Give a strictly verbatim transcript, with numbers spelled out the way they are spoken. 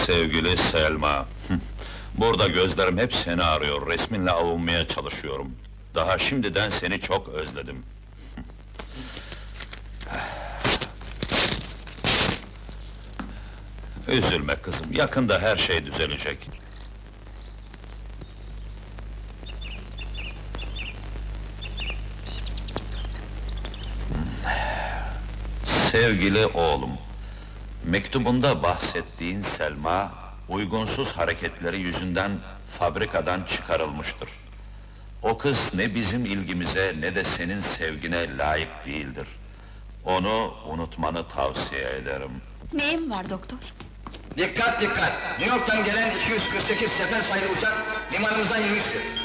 Sevgili Selma, burada gözlerim hep seni arıyor, resminle avunmaya çalışıyorum. Daha şimdiden seni çok özledim. Üzülme kızım, yakında her şey düzelecek. Sevgili oğlum, mektubunda bahsettiğin Selma, uygunsuz hareketleri yüzünden fabrikadan çıkarılmıştır. O kız ne bizim ilgimize ne de senin sevgine layık değildir. Onu unutmanı tavsiye ederim. Neyim var doktor? Dikkat dikkat! New York'tan gelen iki yüz kırk sekiz sefer sayılı uçak limanımıza inmiştir.